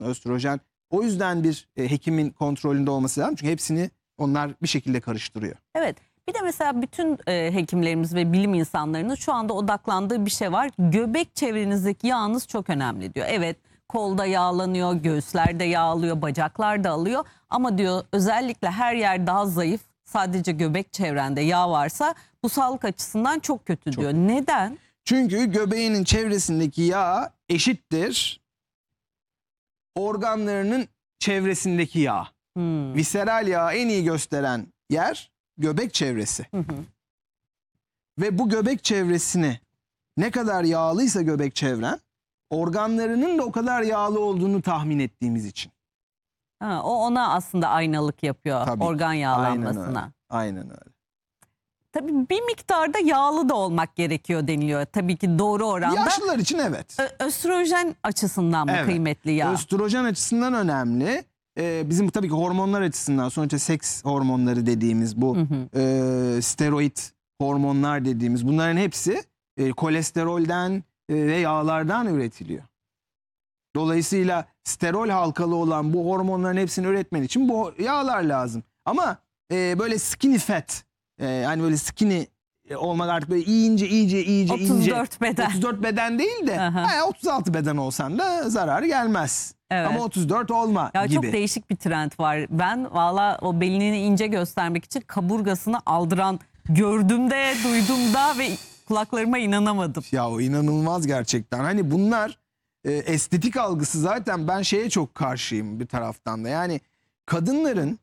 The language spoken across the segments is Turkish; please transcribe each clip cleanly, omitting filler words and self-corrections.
östrojen. O yüzden bir hekimin kontrolünde olması lazım. Çünkü hepsini onlar bir şekilde karıştırıyor. Evet. Bir de mesela bütün hekimlerimiz ve bilim insanlarının şu anda odaklandığı bir şey var. Göbek çevrenizdeki yağınız çok önemli diyor. Evet, kolda yağlanıyor, göğüslerde yağlıyor, bacaklar da alıyor. Ama diyor özellikle her yer daha zayıf. Sadece göbek çevrende yağ varsa bu sağlık açısından çok kötü diyor. Neden? Çünkü göbeğinin çevresindeki yağ eşittir organlarının çevresindeki yağ. Visceral yağı en iyi gösteren yer göbek çevresi. Ve bu göbek çevresini ne kadar yağlıysa göbek çevren, organlarının da o kadar yağlı olduğunu tahmin ettiğimiz için. Ha, o ona aslında aynalık yapıyor. Tabii, organ yağlanmasına. Aynen öyle. Tabii bir miktarda yağlı da olmak gerekiyor deniliyor. Tabii ki doğru oranda. Yaşlılar için evet. Östrojen açısından mı kıymetli yağ? Östrojen açısından önemli. Bizim tabii ki hormonlar açısından, sonuçta seks hormonları dediğimiz bu steroid hormonlar dediğimiz bunların hepsi kolesterolden ve yağlardan üretiliyor. Dolayısıyla sterol halkalı olan bu hormonların hepsini üretmen için bu yağlar lazım. Ama böyle skinny fat, hani böyle skinny olmak artık böyle iyice 34 beden. 34 beden değil de 36 beden olsan da zararı gelmez. Evet. Ama 34 olma ya gibi. Çok değişik bir trend var. Ben valla o belini ince göstermek için kaburgasını aldıran gördüğümde, duyduğumda ve kulaklarıma inanamadım. Ya o inanılmaz gerçekten. Hani bunlar estetik algısı, zaten ben şeye çok karşıyım bir taraftan da. Yani kadınların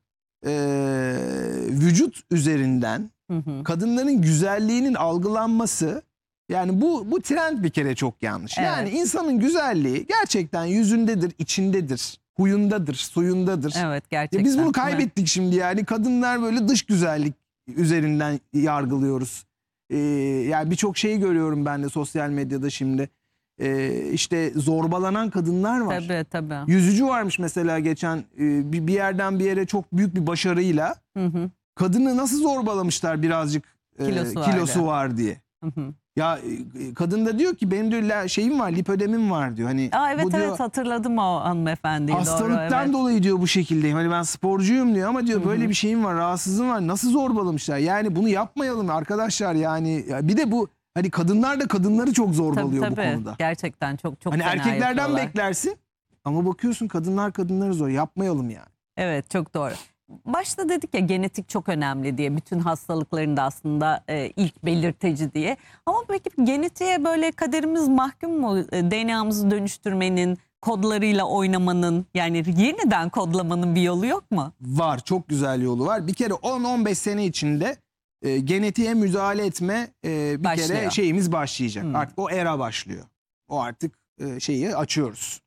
vücut üzerinden kadınların güzelliğinin algılanması, yani bu trend bir kere çok yanlış. Evet. Yani insanın güzelliği gerçekten yüzündedir, içindedir, huyundadır, suyundadır. Evet, gerçekten. Biz bunu kaybettik şimdi yani. Kadınlar böyle dış güzellik üzerinden yargılıyoruz. Yani birçok şeyi görüyorum ben de sosyal medyada şimdi. İşte zorbalanan kadınlar var. Tabii tabii. Yüzücü varmış mesela geçen bir yerden bir yere çok büyük bir başarıyla. Kadını nasıl zorbalamışlar birazcık kilosu var diye. Ya kadın da diyor ki benim diyor şeyim var, lipödemim var diyor. Hani evet bu diyor, hatırladım o hanımefendiyi. Hastalıktan dolayı diyor bu şekildeyim. Hani ben sporcuyum diyor ama diyor böyle bir şeyim var, rahatsızlığım var. Nasıl zorbalamışlar? Yani bunu yapmayalım arkadaşlar yani. Bir de bu hani kadınlar da kadınları çok zorbalıyor tabii, bu konuda. Gerçekten çok hani fena erkeklerden yapıyorlar. Beklersin ama bakıyorsun kadınlar kadınları zor. Yapmayalım yani. Evet, çok doğru. Başta dedik ya genetik çok önemli diye, bütün hastalıkların da aslında ilk belirteci diye. Ama peki genetiğe böyle kaderimiz mahkum mu? DNA'mızı dönüştürmenin, kodlarıyla oynamanın, yani yeniden kodlamanın bir yolu yok mu? Var, çok güzel yolu var. Bir kere 10-15 sene içinde genetiğe müdahale etme bir kere şeyimiz başlayacak. Artık o era başlıyor. O artık şeyi açıyoruz.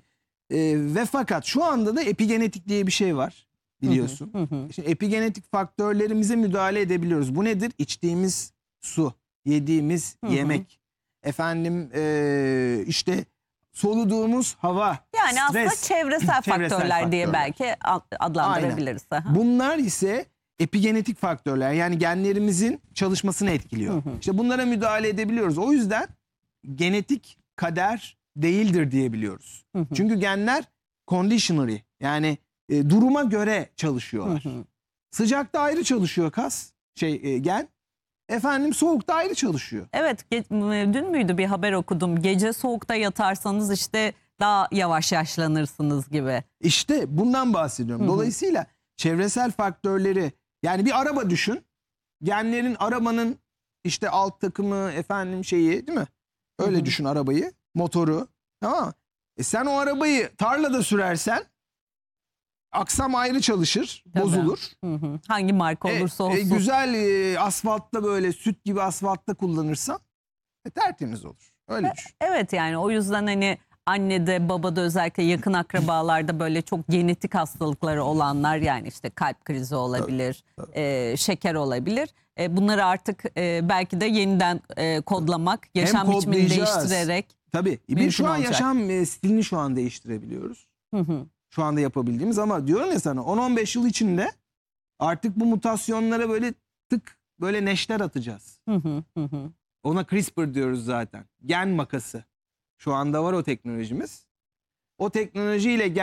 Ve fakat şu anda da epigenetik diye bir şey var. Biliyorsun. Şimdi epigenetik faktörlerimize müdahale edebiliyoruz. Bu nedir? İçtiğimiz su, yediğimiz yemek, efendim işte soluduğumuz hava, yani stres, aslında çevresel faktörler diye belki adlandırabiliriz. Bunlar ise epigenetik faktörler, yani genlerimizin çalışmasını etkiliyor. İşte bunlara müdahale edebiliyoruz. O yüzden genetik kader değildir diyebiliyoruz. Çünkü genler conditionary, yani duruma göre çalışıyorlar. Sıcakta ayrı çalışıyor gen. Efendim soğukta ayrı çalışıyor. Evet, dün müydü bir haber okudum. Gece soğukta yatarsanız işte daha yavaş yaşlanırsınız gibi. İşte bundan bahsediyorum. Dolayısıyla çevresel faktörleri, yani bir araba düşün. Genlerin, arabanın işte alt takımı, efendim şeyi, değil mi? Öyle düşün arabayı, motoru. Tamam mı? Sen o arabayı tarlada sürersen aksam ayrı çalışır, bozulur. Hangi marka olursa olsun. Güzel asfaltta, böyle süt gibi asfaltta kullanırsan tertemiz olur. Öyle düşün. Evet, yani o yüzden hani annede, babada, özellikle yakın akrabalarda böyle çok genetik hastalıkları olanlar, yani işte kalp krizi olabilir, şeker olabilir. Bunları artık belki de yeniden kodlamak, yaşam biçimini değiştirerek. Tabii. Şu an yaşam stilini şu an değiştirebiliyoruz. Şu anda yapabildiğimiz, ama diyorum ya sana 10-15 yıl içinde artık bu mutasyonlara böyle böyle neşter atacağız. Ona CRISPR diyoruz zaten. Gen makası. Şu anda var o teknolojimiz. O teknolojiyle